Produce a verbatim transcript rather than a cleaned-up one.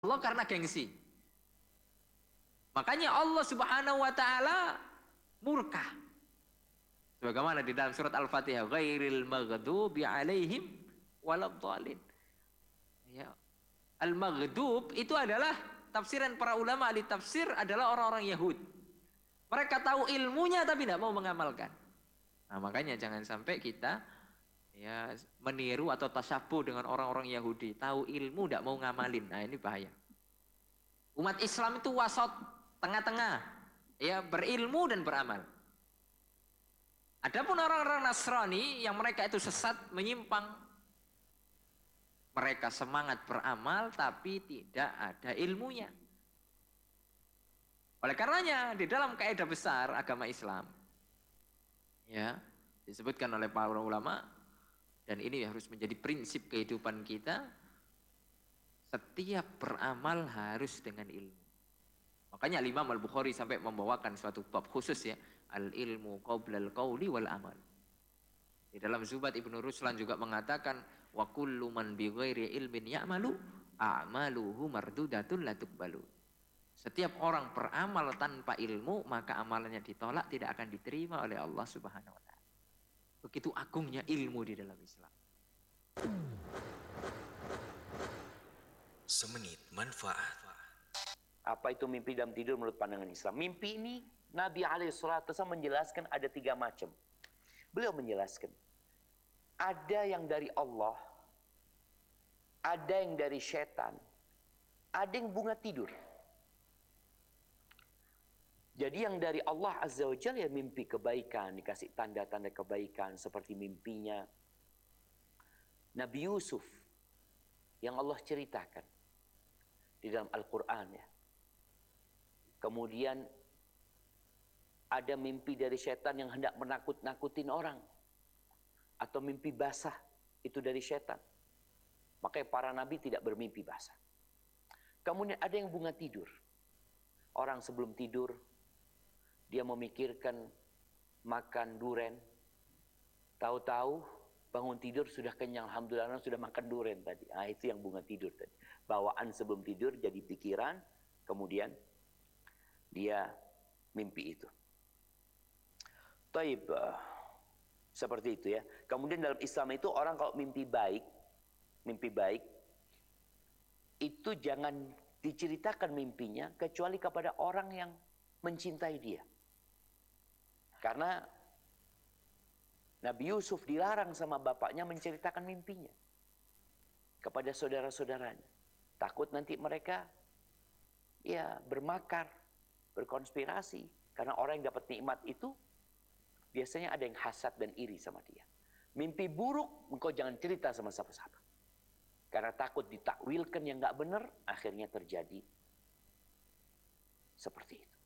Allah karena gengsi. Makanya Allah Subhanahu wa taala murka. Sebagaimana di dalam surat Al-Fatihah, ghairil maghdubi alaihim waladhdallin. Ya. Al-maghdub itu adalah tafsiran para ulama ahli tafsir adalah orang-orang Yahud. Mereka tahu ilmunya tapi tidak mau mengamalkan. Nah, makanya jangan sampai kita ya meniru atau tasyabuh dengan orang-orang Yahudi, tahu ilmu tidak mau ngamalin. Nah, ini bahaya. Umat Islam itu wasat, tengah-tengah, ya, berilmu dan beramal. Adapun orang-orang Nasrani yang mereka itu sesat, menyimpang, mereka semangat beramal tapi tidak ada ilmunya. Oleh karenanya di dalam kaidah besar agama Islam, ya, disebutkan oleh para ulama, dan ini harus menjadi prinsip kehidupan kita, setiap beramal harus dengan ilmu. Makanya Imam Al-Bukhari sampai membawakan suatu bab khusus, ya, al-ilmu qablal qauli wal amal. Di dalam Zubat Ibnu Ruslan juga mengatakan, wa kullu man bi ghairi ilmin ya'malu a'maluhu mardudatun la tuqbalu. Setiap orang beramal tanpa ilmu, maka amalannya ditolak, tidak akan diterima oleh Allah Subhanahu wa taala. Begitu agungnya ilmu di dalam Islam. Semenit manfaat. Apa itu mimpi dalam tidur menurut pandangan Islam? Mimpi ini Nabi alaihi salatu wasallam menjelaskan ada tiga macam. Beliau menjelaskan ada yang dari Allah, ada yang dari setan, ada yang bunga tidur. Jadi yang dari Allah Azza wa Jalla ya mimpi kebaikan, dikasih tanda-tanda kebaikan seperti mimpinya Nabi Yusuf yang Allah ceritakan di dalam Al-Quran, ya. Kemudian ada mimpi dari setan yang hendak menakut-nakutin orang, atau mimpi basah itu dari setan. Makanya para nabi tidak bermimpi basah. Kemudian ada yang bunga tidur. Orang sebelum tidur dia memikirkan makan duren, tahu-tahu bangun tidur sudah kenyang, alhamdulillah sudah makan duren tadi. Ah, itu yang bunga tidur tadi. Bawaan sebelum tidur jadi pikiran, kemudian dia mimpi itu. Taib, uh, seperti itu, ya. Kemudian dalam Islam itu orang kalau mimpi baik, mimpi baik itu jangan diceritakan mimpinya kecuali kepada orang yang mencintai dia. Karena Nabi Yusuf dilarang sama bapaknya menceritakan mimpinya kepada saudara-saudaranya. Takut nanti mereka ya bermakar, berkonspirasi. Karena orang yang dapat nikmat itu biasanya ada yang hasad dan iri sama dia. Mimpi buruk engkau jangan cerita sama siapa-siapa. Karena takut ditakwilkan yang gak benar, akhirnya terjadi seperti itu.